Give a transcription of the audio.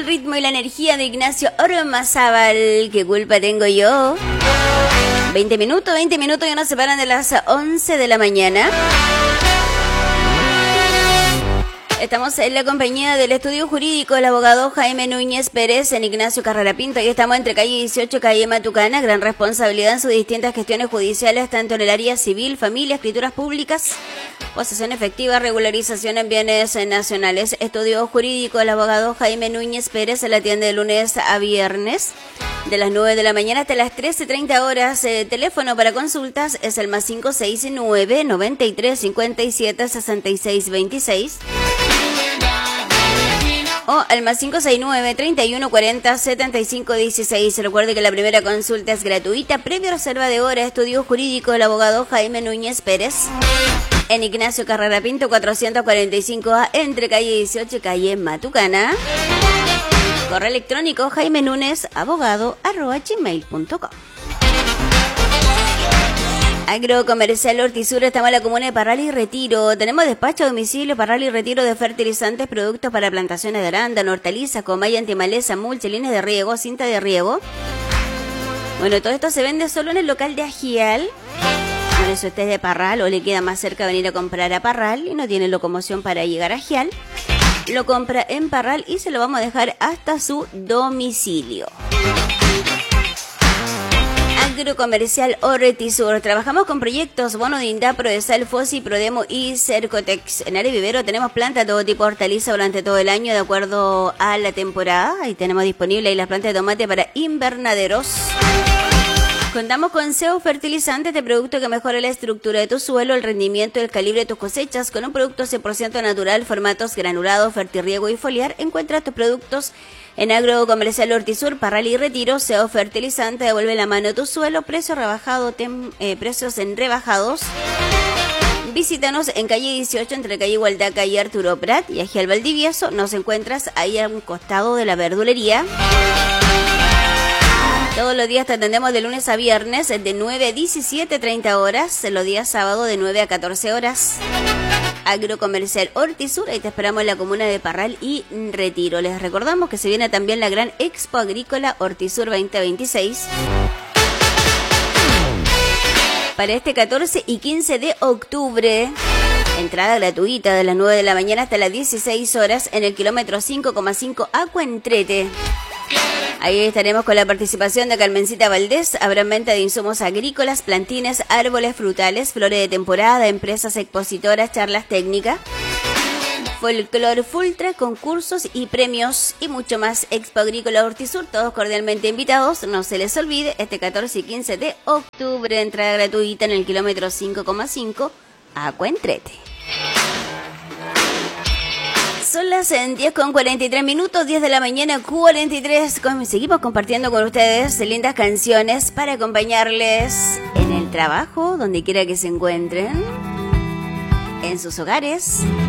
ritmo y la energía de Ignacio Ormazábal. ¿Qué culpa tengo yo? 20 minutos ya nos separan de las 11 de la mañana. Estamos en la compañía del estudio jurídico del abogado Jaime Núñez Pérez en Ignacio Carrera Pinto. Y estamos entre calle 18, calle Matucana. Gran responsabilidad en sus distintas gestiones judiciales, tanto en el área civil, familia, escrituras públicas, posesión efectiva, regularización en bienes nacionales. Estudio jurídico del abogado Jaime Núñez Pérez se la atiende de lunes a viernes, de las 9 de la mañana hasta las 13:30 horas. Teléfono para consultas es el más 569 93 57 66 26 o al más 569 31 40 75 16. Recuerde que la primera consulta es gratuita, previa reserva de hora. Estudio jurídico del abogado Jaime Núñez Pérez en Ignacio Carrera Pinto 445A, entre calle 18 y calle Matucana. Correo electrónico jaimenunesabogado@gmail.com. Agrocomercial Hortisur, estamos en la comuna de Parral y Retiro. Tenemos despacho a domicilio, Parral y Retiro de fertilizantes, productos para plantaciones de arándano, hortalizas, comaya, antimaleza, mulch, líneas de riego, cinta de riego. Bueno, todo esto se vende solo en el local de Agial. Bueno, si usted es de Parral o le queda más cerca venir a comprar a Parral y no tiene locomoción para llegar a Agial, lo compra en Parral y se lo vamos a dejar hasta su domicilio. Agrocomercial Hortisur. Trabajamos con proyectos bono de INDAP, Prodesal, FOSI, Prodemo y Cercotex. En área vivero tenemos plantas de todo tipo de hortaliza durante todo el año de acuerdo a la temporada. Ahí tenemos disponible ahí las plantas de tomate para invernaderos. Contamos con SEO fertilizantes de producto que mejora la estructura de tu suelo, el rendimiento y el calibre de tus cosechas. Con un producto 100% natural, formatos granulados, fertirriego y foliar. Encuentra tus productos en Agrocomercial Hortisur, Parral y Retiro. SEO fertilizante, devuelve la mano a tu suelo. Precio rebajado, precios en rebajados. Visítanos en calle 18, entre calle Hualdaca y Arturo Prat y Agial Valdivieso. Nos encuentras ahí a un costado de la verdulería. Todos los días te atendemos de lunes a viernes de 9 a 17:30 horas. Los días sábado de 9 a 14 horas. Agrocomercial Hortisur, ahí te esperamos en la comuna de Parral y Retiro. Les recordamos que se viene también la gran Expo Agrícola Hortisur 2026 para este 14 y 15 de octubre. Entrada gratuita de las 9 de la mañana hasta las 16 horas en el kilómetro 5,5 Acuentrete. Ahí estaremos con la participación de Carmencita Valdés. Habrá venta de insumos agrícolas, plantines, árboles frutales, flores de temporada, empresas expositoras, charlas técnicas, folclor fultra, concursos y premios y mucho más. Expo Agrícola Hortisur, todos cordialmente invitados. No se les olvide, este 14 y 15 de octubre, entrada gratuita en el kilómetro 5,5 Acuentrete. Son las 10:43, 10 de la mañana, 43. Seguimos compartiendo con ustedes lindas canciones para acompañarles en el trabajo, donde quiera que se encuentren, en sus hogares.